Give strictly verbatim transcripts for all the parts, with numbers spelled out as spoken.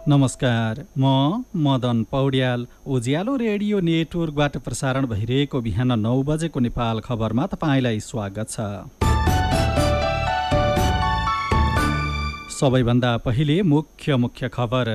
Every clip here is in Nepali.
नमस्कार, म मदन पौड्याल। उज्यालो रेडियो नेटवर्कबाट प्रसारण भइरहेको बिहान नौ बजेको नेपाल खबरमा तपाईँलाई स्वागत छ। सबैभन्दा पहिले मुख्य मुख्य खबर।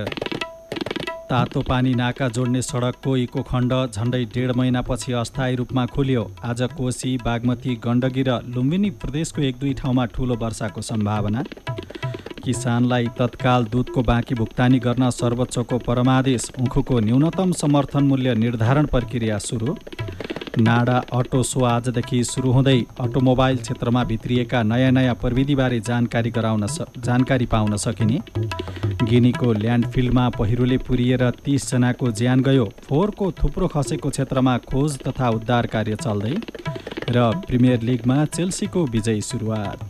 तातो पानी नाका जोड्ने सडकको इको खण्ड झण्डै डेढ महिनापछि अस्थायी रूपमा खुल्यो। आज कोशी, बागमती, गण्डकी र लुम्बिनी प्रदेशको एक दुई ठाउँमा ठूलो वर्षाको सम्भावना। किसानलाई तत्काल दुधको बाँकी भुक्तानी गर्न सर्वोच्चको परमादेश। उखुको न्यूनतम समर्थन मूल्य निर्धारण प्रक्रिया सुरु। नाडा अटो सो आजदेखि सुरु हुँदै अटोमोबाइल क्षेत्रमा भित्रिएका नयाँ नयाँ प्रविधिबारे जानकारी गराउन स जानकारी पाउन सकिने। गिनीको ल्यान्डफिल्डमा पहिरोले पुरिएर तीस जनाको ज्यान गयो। फोहोरको थुप्रो खसेको क्षेत्रमा खोज तथा उद्धार कार्य चल्दै। र प्रिमियर लिगमा चेल्सीको विजयी सुरुवात।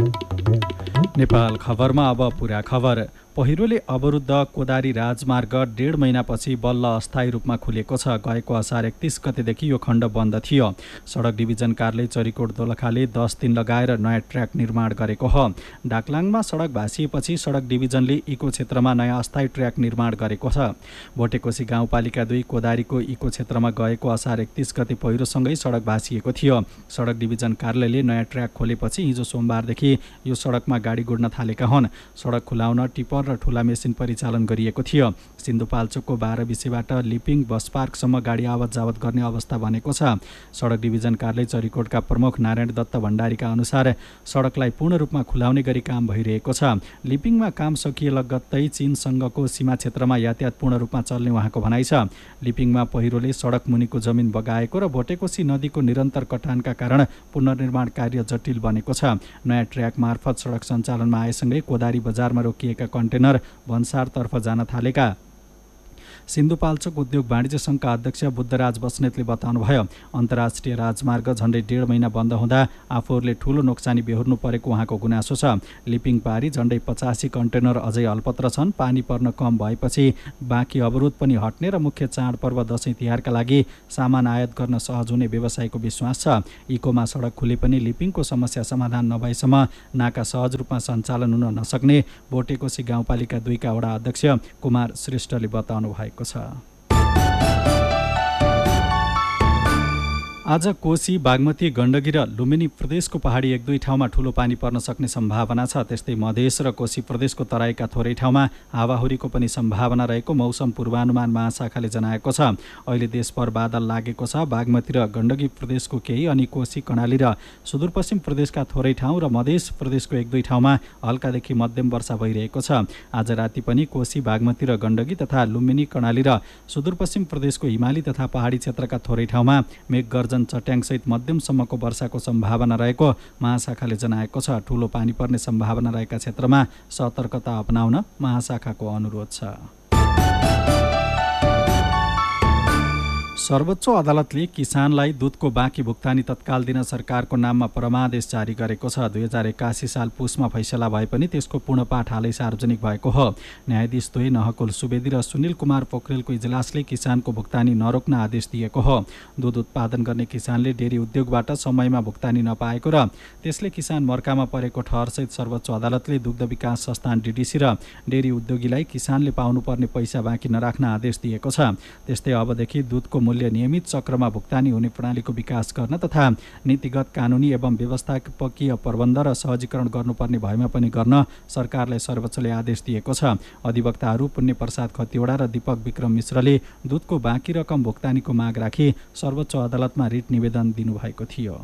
नेपाल खबरमा अब पुरा खबर। पहिरोले अवरुद्ध कोदारी राजमार्ग डेढ महिनापछि बल्ल अस्थायी रूपमा खुलेको छ। गएको असार एकतिस गतेदेखि यो खण्ड बन्द थियो। सडक डिभिजन कार्यालय चरिकोट दोलखाले दस दिन लगाएर नयाँ ट्र्याक निर्माण गरेको हो। डाकलाङमा सडक भाँसिएपछि सडक डिभिजनले इको क्षेत्रमा नयाँ अस्थायी ट्र्याक निर्माण गरेको छ। भोटेकोशी गाउँपालिका दुई कोदारीको इको क्षेत्रमा गएको असार एकतिस गते पहिरोसँगै सडक भाँसिएको थियो। सडक डिभिजन कार्यालयले नयाँ ट्र्याक खोलेपछि हिजो सोमबारदेखि यो सडकमा गाडी गुड्न थालेका हुन्। सडक खुलाउन टिपर र ठुला मेसिन परिचालन गरिएको थियो। सिन्धुपाल्चोकको बाह्र बिसेबाट लिपिङ बस पार्कसम्म गाडी आवत जावत गर्ने अवस्था बनेको छ। सडक डिभिजन कार्यालय चरिकोटका प्रमुख नारायण दत्त भण्डारीका अनुसार सडकलाई पूर्ण रूपमा खुलाउने गरी काम भइरहेको छ। लिपिङमा काम सकिए लगत्तै चीनसँगको सीमा क्षेत्रमा यातायात पूर्ण रूपमा चल्ने उहाँको भनाइ छ। लिपिङमा पहिरोले सडक मुनिको जमिन बगाएको र भोटेकोशी नदीको निरन्तर कटानका कारण पुनर्निर्माण कार्य जटिल बनेको छ। नयाँ ट्र्याक मार्फत सडक सञ्चालनमा आएसँगै कोदारी बजारमा रोकिएका कन्टेनर भन्सारतर्फ जान थालेका सिन्धुपाल्चोक उद्योग वाणिज्य सङ्घका अध्यक्ष बुद्धराज बस्नेतले बताउनुभयो। अन्तर्राष्ट्रिय राजमार्ग झण्डै डेढ महिना बन्द हुँदा आफूहरूले ठूलो नोक्सानी बेहोर्नु परेको उहाँको गुनासो छ। लिपिङ पारी झण्डै पचासी कन्टेनर अझै अल्पत्र छन्। पानी पर्न कम भएपछि बाँकी अवरोध पनि हट्ने र मुख्य चाडपर्व दसैँ तिहारका लागि सामान आयात गर्न सहज हुने व्यवसायको विश्वास छ। इकोमा सडक खुले पनि लिपिङको समस्या समाधान नभएसम्म नाका सहज रूपमा सञ्चालन हुन नसक्ने भोटेकोशी गाउँपालिका दुईका वडा अध्यक्ष कुमार श्रेष्ठले बताउनु भएको छ। आज कोशी, बागमती, गण्डकी र लुम्बिनी प्रदेशको पहाडी एक दुई ठाउँमा ठूलो पानी पर्न सक्ने सम्भावना छ। त्यस्तै मधेस र कोशी प्रदेशको तराईका थोरै ठाउँमा हावाहुरीको पनि सम्भावना रहेको मौसम पूर्वानुमान महाशाखाले जनाएको छ। अहिले देशभर बादल लागेको छ। बागमती र गण्डकी प्रदेशको केही अनि कोशी, कर्णाली र सुदूरपश्चिम प्रदेशका थोरै ठाउँ र मधेस प्रदेशको एक दुई ठाउँमा हल्कादेखि मध्यम वर्षा भइरहेको छ। आज राति पनि कोशी, बागमती र गण्डकी तथा लुम्बिनी, कर्णाली र सुदूरपश्चिम प्रदेशको हिमाली तथा पहाडी क्षेत्रका थोरै ठाउँमा मेघगर्जन चट्याङसहित मध्यमसम्मको वर्षाको सम्भावना रहेको महाशाखाले जनाएको छ। ठूलो पानी पर्ने सम्भावना रहेका क्षेत्रमा सतर्कता अपनाउन महाशाखाको अनुरोध छ। सर्वोच्च अदालतले किसानलाई दुधको बाँकी भुक्तानी तत्काल दिन सरकारको नाममा परमादेश जारी गरेको छ। दुई हजार एकासी साल पुसमा फैसला भए पनि त्यसको पूर्णपाठ हालै सार्वजनिक भएको हो। न्यायाधीश द्वय नहकुल सुवेदी र सुनिल कुमार पोखरेलको इजलासले किसानको भुक्तानी नरोक्न आदेश दिएको हो। दुध उत्पादन गर्ने किसानले डेरी उद्योगबाट समयमा भुक्तानी नपाएको र त्यसले किसान मर्कामा परेको ठहरसहित सर्वोच्च अदालतले दुग्ध विकास संस्थान डिडिसी र डेरी उद्योगीलाई किसानले पाउनुपर्ने पैसा बाँकी नराख्न आदेश दिएको छ। त्यस्तै अबदेखि दुधको मूल्य नियमित चक्रमा भुक्तानी हुने प्रणालीको विकास गर्न तथा नीतिगत, कानुनी एवं व्यवस्थापकीय प्रबन्ध र सहजीकरण गर्नुपर्ने भएमा पनि गर्न सरकारलाई सर्वोच्चले आदेश दिएको छ। अधिवक्ताहरू पुण्य प्रसाद खतिवडा र दीपक विक्रम मिश्रले दुधको बाँकी रकम भुक्तानीको माग राखी सर्वोच्च अदालतमा रिट निवेदन दिनुभएको थियो।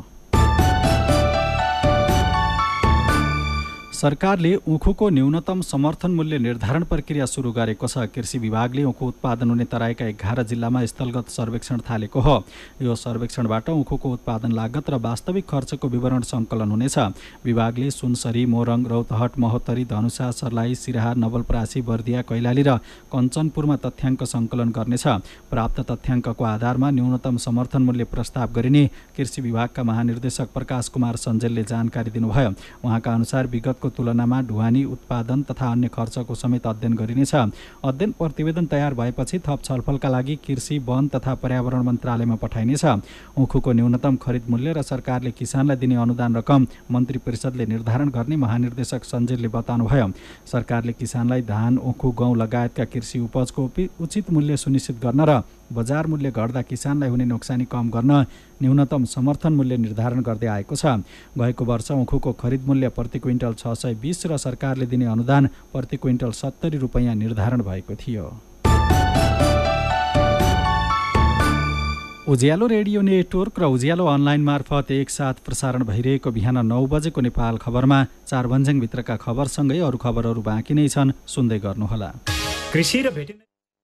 सरकारले उखुको न्यूनतम समर्थन मूल्य निर्धारण प्रक्रिया सुरु गरेको छ। कृषि विभागले उखु उत्पादन हुने तराईका एघार जिल्लामा स्थलगत सर्वेक्षण थालेको हो। यो सर्वेक्षणबाट उखुको उत्पादन लागत र वास्तविक खर्चको विवरण सङ्कलन हुनेछ। विभागले सुनसरी, मोरङ, रौतहट, महोत्तरी, धनुषा, सर्लाही, सिराहा, नवलपरासी, बर्दिया, कैलाली र कञ्चनपुरमा तथ्याङ्क सङ्कलन गर्नेछ। प्राप्त तथ्याङ्कको आधारमा न्यूनतम समर्थन मूल्य प्रस्ताव गरिने कृषि विभागका महानिर्देशक प्रकाश कुमार सञ्जेलले जानकारी दिनुभयो। उहाँका अनुसार विगतको लागतको तुलनामा ढुवानी उत्पादन तथा अन्य खर्चको समेत अध्ययन गरिनेछ। अध्ययन प्रतिवेदन तयार भएपछि थप छलफलका लागि कृषि, वन तथा पर्यावरण मन्त्रालयमा पठाइनेछ। उखुको न्यूनतम खरिद मूल्य र सरकारले किसानलाई दिने अनुदान रकम मन्त्री परिषदले निर्धारण गर्ने महानिर्देशक सञ्जीरले बताउनुभयो। सरकारले किसानलाई धान, उखु, गहुँ लगायतका कृषि उपजको उचित मूल्य सुनिश्चित गर्न र बजार मूल्य घट्दा किसानलाई हुने नोक्सानी कम गर्न न्यूनतम समर्थन मूल्य निर्धारण गर्दै आएको छ। गएको वर्ष उखुको खरिद मूल्य प्रति क्विन्टल छ सय बिस र सरकारले दिने अनुदान प्रति क्विन्टल सत्तरी रुपियाँ निर्धारण भएको थियो। उज्यालो रेडियो नेटवर्क र उज्यालो अनलाइन मार्फत एकसाथ प्रसारण भइरहेको बिहान नौ बजेको नेपाल खबरमा चार भन्ज्याङभित्रका खबरसँगै अरू खबरहरू बाँकी नै छन्, सुन्दै गर्नुहोला। कृषि र भेटेनरी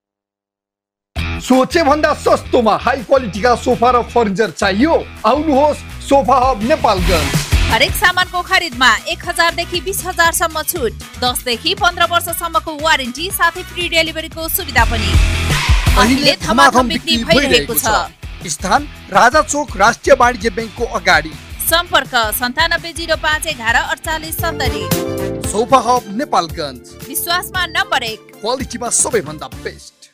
सोचे भन्दा सस्तोमा हाई क्वालिटीका सोफा र फर्निचर चाहियो? आउनुहोस् सोफा हब नेपालगञ्ज। हरेक सामानको खरिदमा एक हजारदेखि बिस हजारसम्म छुट, दसदेखि पन्ध्र वर्षसम्मको वारेन्टी साथै फ्री डेलिभरीको सुविधा पनि। अहिले धमाधम बिक्री भइरहेको छ। स्थान राजा चोक राष्ट्रिय वाणिज्य ब्याङ्कको अगाडि। सम्पर्क सन्तानब्बे जिरो पाँच एघार अडचालिस सत्तरी। सोफा हब नेपालगञ्ज, विश्वासमा नम्बर एक, क्वालिटीमा सबैभन्दा बेस्ट।